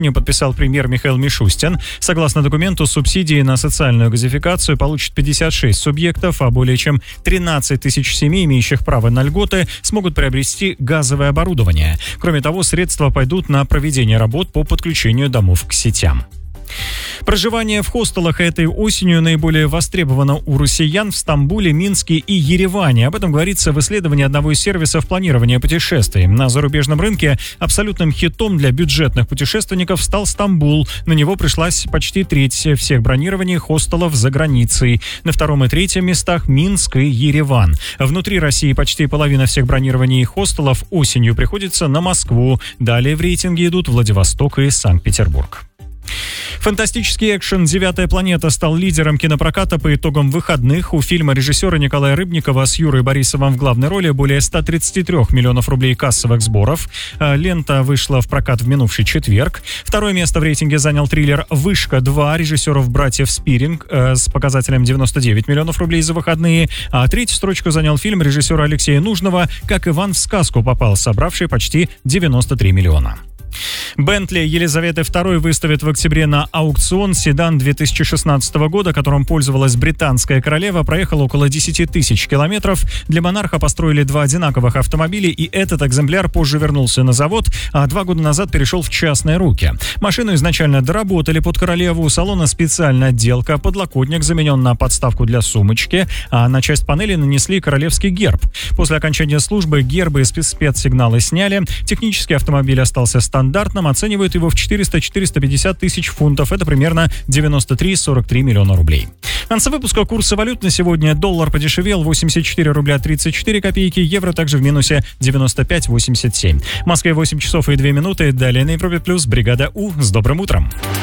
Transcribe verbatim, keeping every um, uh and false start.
Ее подписал премьер Михаил Мишустин. Согласно документу, субсидии на социальную газификацию получат пятьдесят шесть субъектов, а более чем тринадцать тысяч семей, имеющих право на льготы, смогут приобрести газовое оборудование. Кроме того, средства пойдут на проведение работ по подключению домов к сетям. Проживание в хостелах этой осенью наиболее востребовано у россиян в Стамбуле, Минске и Ереване. Об этом говорится в исследовании одного из сервисов планирования путешествий. На зарубежном рынке абсолютным хитом для бюджетных путешественников стал Стамбул. На него пришлась почти треть всех бронирований хостелов за границей. На втором и третьем местах Минск и Ереван. Внутри России почти половина всех бронирований хостелов осенью приходится на Москву. Далее в рейтинге идут Владивосток и Санкт-Петербург. Фантастический экшен «Девятая планета» стал лидером кинопроката по итогам выходных. У фильма режиссера Николая Рыбникова с Юрой Борисовым в главной роли более ста тридцати трёх миллионов рублей кассовых сборов. Лента вышла в прокат в минувший четверг. Второе место в рейтинге занял триллер «Вышка-два» режиссеров братьев Спиринг э, с показателем девяносто девять миллионов рублей за выходные. А третью строчку занял фильм режиссера Алексея Нужного «Как Иван в сказку попал», собравший почти девяносто три миллиона. Бентли Елизаветы второй выставит в октябре на аукцион. Седан две тысячи шестнадцатого года, которым пользовалась британская королева, проехал около десяти тысяч километров. Для монарха построили два одинаковых автомобиля, и этот экземпляр позже вернулся на завод, а два года назад перешел в частные руки. Машину изначально доработали под королеву, у салона специальная отделка, подлокотник заменен на подставку для сумочки, а на часть панели нанесли королевский герб. После окончания службы гербы и спецсигналы сняли. Технический автомобиль остался стандартным. Стандартным, оценивают его в четыреста - четыреста пятьдесят тысяч фунтов. Это примерно девяносто три - сорок три миллиона рублей. В конце выпуска курсы валют на сегодня. Доллар подешевел восемьдесят четыре рубля тридцать четыре копейки. Евро также в минусе девяносто пять - восемьдесят семь. В Москве восемь часов и две минуты. Далее на Европе Плюс. Бригада У. С добрым утром.